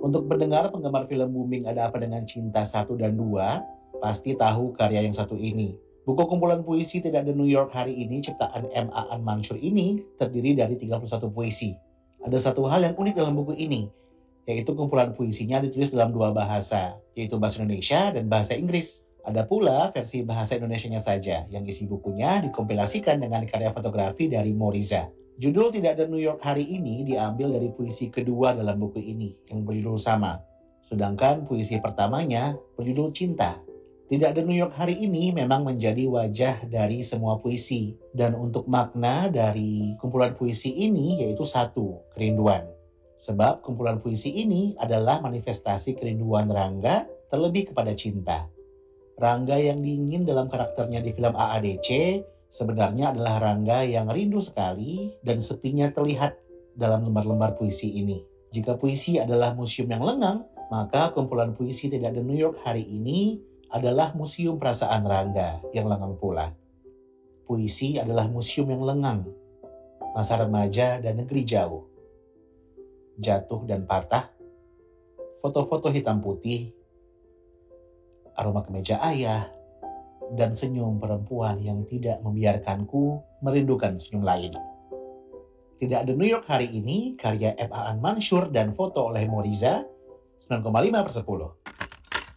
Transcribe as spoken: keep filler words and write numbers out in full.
Untuk pendengar penggemar film booming Ada Apa Dengan Cinta satu dan dua, pasti tahu karya yang satu ini. Buku kumpulan puisi Tidak Ada New York Hari Ini ciptaan M. Aan Mansur ini terdiri dari tiga puluh satu puisi. Ada satu hal yang unik dalam buku ini, yaitu kumpulan puisinya ditulis dalam dua bahasa, yaitu bahasa Indonesia dan bahasa Inggris. Ada pula versi bahasa Indonesianya saja, yang isi bukunya dikompilasikan dengan karya fotografi dari Moriza. Judul Tidak Ada New York Hari Ini diambil dari puisi kedua dalam buku ini, yang berjudul sama. Sedangkan puisi pertamanya berjudul Cinta. Tidak Ada New York Hari Ini memang menjadi wajah dari semua puisi. Dan untuk makna dari kumpulan puisi ini yaitu satu, kerinduan. Sebab kumpulan puisi ini adalah manifestasi kerinduan Rangga terlebih kepada cinta. Rangga yang dingin dalam karakternya di film A A D C sebenarnya adalah Rangga yang rindu sekali dan sepinya terlihat dalam lembar-lembar puisi ini. Jika puisi adalah museum yang lengang, maka kumpulan puisi Tidak Ada New York Hari Ini adalah museum perasaan Rangga yang lengang pula. Puisi adalah museum yang lengang, masa remaja dan negeri jauh. Jatuh dan patah, foto-foto hitam putih, aroma kemeja ayah, dan senyum perempuan yang tidak membiarkanku merindukan senyum lain. Tidak Ada New York Hari Ini, karya M. Aan Mansur dan foto oleh Moriza, sembilan koma lima per sepuluh.